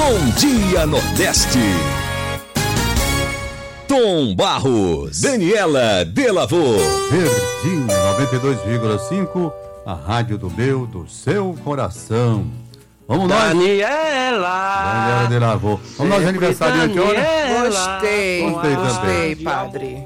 Bom Dia Nordeste. Tom Barros, Daniela Delavô. Verdinho 92,5, a rádio do meu, do seu coração. Vamos nós. Daniela Delavô. Vamos nós, aniversário de hoje. Gostei, padre.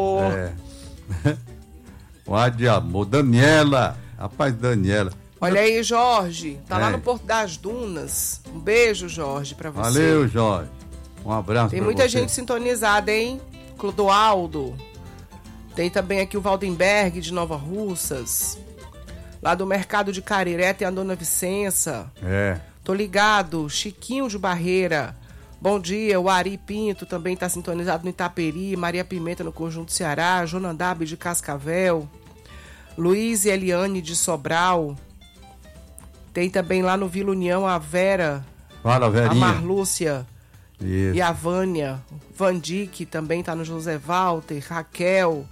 O de amor, Daniela. Rapaz, Daniela. Olha aí, Jorge, tá lá no Porto das Dunas. Um beijo, Jorge, pra você. Valeu, Jorge. Um abraço. Tem muita gente sintonizada, hein? Clodoaldo. Tem também aqui o Valdemberg de Nova Russas. Lá do Mercado de Cariré tem a Dona Vicença. Tô ligado. Chiquinho de Barreira. Bom dia. O Ari Pinto também tá sintonizado no Itaperi. Maria Pimenta no Conjunto Ceará. Jonandab de Cascavel. Luiz e Eliane de Sobral. Tem também lá no Vila União a Vera. Fala, Verinha. A Marlúcia. Isso. E a Vânia. Vandique também tá no José Walter. Raquel.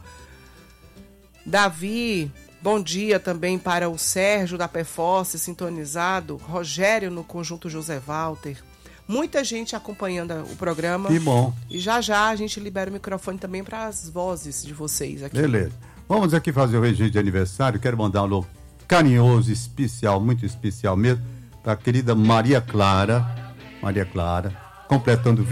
Davi. Bom dia também para o Sérgio da Pefosse, sintonizado. Rogério no Conjunto José Walter. Muita gente acompanhando o programa. Que bom. E já a gente libera o microfone também para as vozes de vocês aqui. Beleza. Vamos aqui fazer o registro de aniversário. Quero mandar um alô carinhoso, especial, muito especial mesmo, para a querida Maria Clara, completando